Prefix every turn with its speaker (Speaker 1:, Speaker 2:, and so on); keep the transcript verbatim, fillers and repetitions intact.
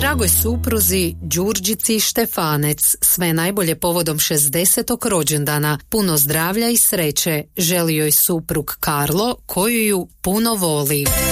Speaker 1: Dragoj supruzi Đurđici Štefanec sve najbolje povodom šezdesetog rođendana, puno zdravlja i sreće želi joj suprug Karlo, koju ju puno voli.